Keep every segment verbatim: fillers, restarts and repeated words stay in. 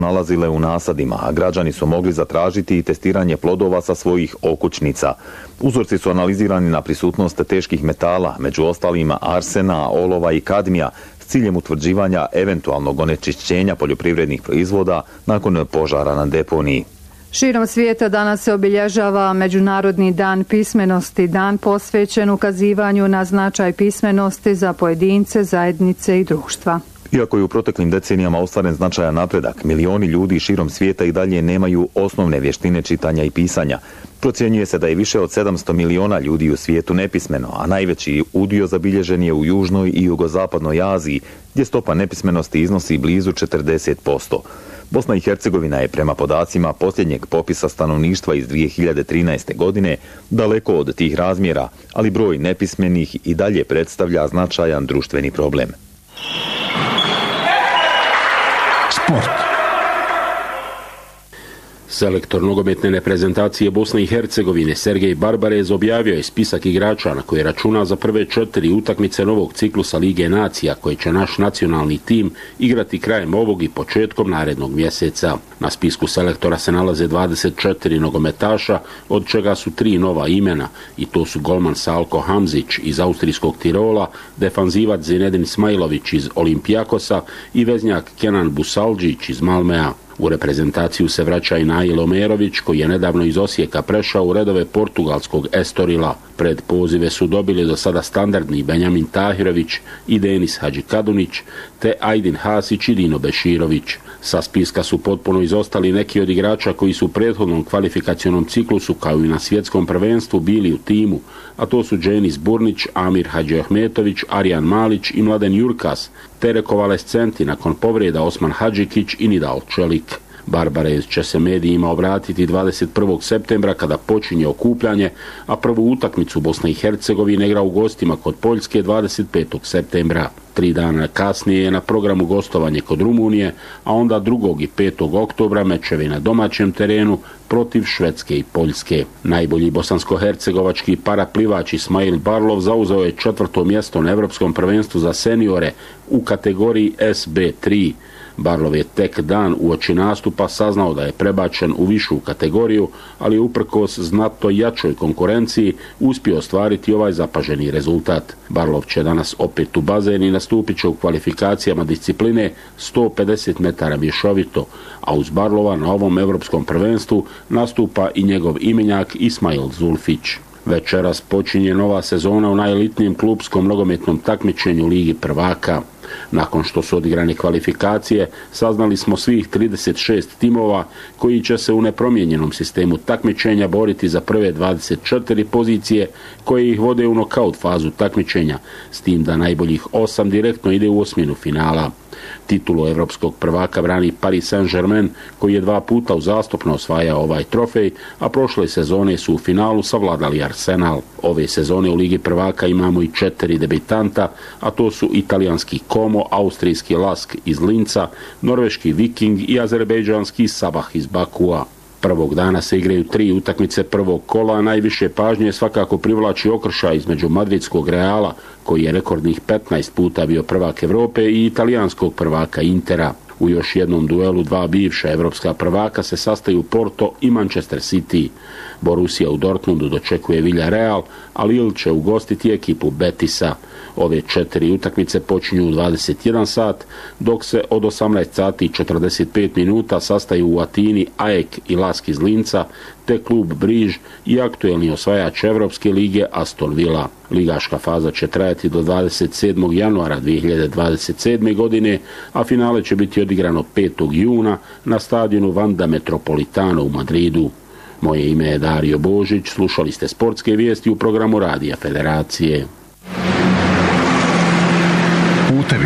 nalazile u nasadima, a građani su mogli zatražiti i testiranje plodova sa svojih okućnica. Uzorci su analizirani na prisutnost teških metala, među ostalima arsena, olova i kadmija, s ciljem utvrđivanja eventualnog onečišćenja poljoprivrednih proizvoda nakon požara na deponiji. Širom svijeta danas se obilježava Međunarodni dan pismenosti, dan posvećen ukazivanju na značaj pismenosti za pojedince, zajednice i društva. Iako je u proteklim decenijama ostvaren značajan napredak, milioni ljudi širom svijeta i dalje nemaju osnovne vještine čitanja i pisanja. Procjenjuje se da je više od sedamsto miliona ljudi u svijetu nepismeno, a najveći udio zabilježen je u Južnoj i Jugozapadnoj Aziji, gdje stopa nepismenosti iznosi blizu četrdeset posto. Bosna i Hercegovina je prema podacima posljednjeg popisa stanovništva iz dvije hiljade trinaeste. godine daleko od tih razmjera, ali broj nepismenih i dalje predstavlja značajan društveni problem. Sport. Selektor nogometne reprezentacije Bosne i Hercegovine Sergej Barbarez objavio je spisak igrača na koje računa za prve četiri utakmice novog ciklusa Lige nacija koje će naš nacionalni tim igrati krajem ovog i početkom narednog mjeseca. Na spisku selektora se nalaze dvadeset četiri nogometaša, od čega su tri nova imena, i to su golman Salko Hamzić iz austrijskog Tirola, defanzivac Zinedin Smajlović iz Olimpijakosa i veznjak Kenan Busalđić iz Malmea. U reprezentaciju se vraća i Nail Omerović, koji je nedavno iz Osijeka prešao u redove portugalskog Estorila. Pred pozive su dobili do sada standardni Benjamin Tahirović i Denis Hadžikadunić, te Ajdin Hasić i Dino Beširović. Sa spiska su potpuno izostali neki od igrača koji su u prethodnom kvalifikacionom ciklusu kao i na svjetskom prvenstvu bili u timu, a to su Dženis Burnić, Amir Hadžiahmetović, Arjan Malić i Mladen Jurkas, te rekovalescenti nakon povreda Osman Hadžikić i Nidal Čelik. Barbarez će se medijima obratiti dvadeset prvog septembra kada počinje okupljanje, a prvu utakmicu Bosna i Hercegovina igra u gostima kod Poljske dvadeset petog septembra. Tri dana kasnije je na programu gostovanje kod Rumunije, a onda drugog i petog oktobra mečevi na domaćem terenu protiv Švedske i Poljske. Najbolji bosansko-hercegovački paraplivač Ismail Barlov zauzeo je četvrto mjesto na Europskom prvenstvu za seniore u kategoriji S B tri. Barlov je tek dan uoči nastupa saznao da je prebačen u višu kategoriju, ali uprkos znatno jačoj konkurenciji uspio ostvariti ovaj zapaženi rezultat. Barlov će danas opet u bazen i nastupit će u kvalifikacijama discipline sto pedeset metara mješovito, a uz Barlova na ovom europskom prvenstvu nastupa i njegov imenjak Ismail Zulfić. Večeras počinje nova sezona u najelitnijem klupskom nogometnom takmičenju Ligi prvaka. Nakon što su odigrane kvalifikacije, saznali smo svih trideset šest timova koji će se u nepromijenjenom sistemu takmičenja boriti za prve dvadeset četiri pozicije koje ih vode u nokaut fazu takmičenja, s tim da najboljih osam direktno ide u osminu finala. Titulu evropskog prvaka brani Paris Saint-Germain, koji je dva puta uzastopno osvajao ovaj trofej, a prošle sezone su u finalu savladali Arsenal. Ove sezone u Ligi prvaka imamo i četiri debitanta, a to su italijanski Como, austrijski Lask iz Linca, norveški Viking i azerbejdžanski Sabah iz Bakua. Prvog dana se igraju tri utakmice prvog kola, a najviše pažnje svakako privlači okršaj između madridskog Reala, koji je rekordnih petnaest puta bio prvak Evrope, i italijanskog prvaka Intera. U još jednom duelu dva bivša evropska prvaka se sastaju Porto i Manchester City. Borussia u Dortmundu dočekuje Villarreal, a Lille će ugostiti ekipu Betisa. Ove četiri utakmice počinju u dvadeset jedan sat, dok se od osamnaest sati i četrdeset pet minuta sastaju u Atini A E K i Lask iz Linca, te klub Briž i aktuelni osvajač Evropske lige Aston Villa. Ligaška faza će trajati do dvadeset sedmog januara dvije hiljade dvadeset sedme. godine, a finale će biti odigrano petog juna na stadionu Wanda Metropolitano u Madridu. Moje ime je Dario Božić, slušali ste sportske vijesti u programu Radija Federacije. Putevi.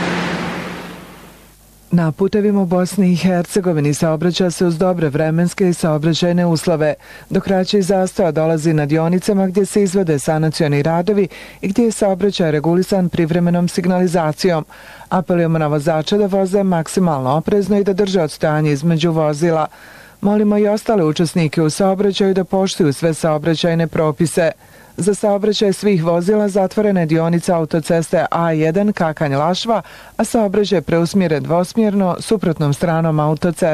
Na putevima u Bosni i Hercegovini saobraća se uz dobre vremenske i saobraćajne uslove, dok kraći zastoja dolazi na dionicama gdje se izvode sanacioni radovi i gdje je saobraćaj regulisan privremenom signalizacijom. Apelujemo na vozače da voze maksimalno oprezno i da drže odstojanje između vozila. Molimo i ostale učesnike u saobraćaju da poštuju sve saobraćajne propise. Za saobraćaj svih vozila zatvorena je dionica autoceste A jedan Kakanj-Lašva, a saobraćaj preusmjeren dvosmjerno suprotnom stranom autoceste.